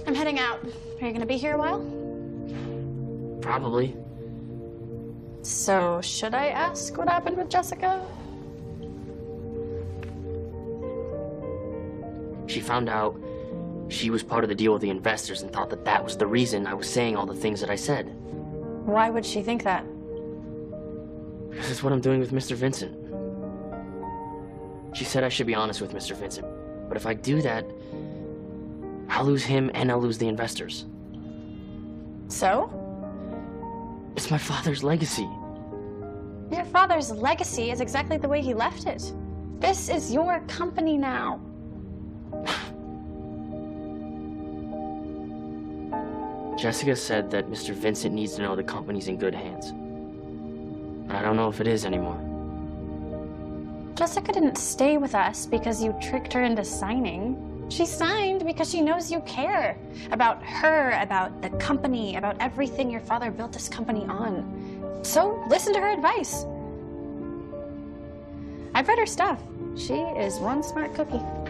I'm heading out. Are you gonna be here a while? Probably. So, should I ask what happened with Jessica? She found out she was part of the deal with the investors and thought that that was the reason I was saying all the things that I said. Why would she think that? This is what I'm doing with Mr. Vincent. She said I should be honest with Mr. Vincent, but if I do that, I'll lose him and I'll lose the investors. So? It's my father's legacy. Your father's legacy is exactly the way he left it. This is your company now. Jessica said that Mr. Vincent needs to know the company's in good hands. I don't know if it is anymore. Jessica didn't stay with us because you tricked her into signing. She signed because she knows you care about her, about the company, about everything your father built this company on. So listen to her advice. I've read her stuff. She is one smart cookie.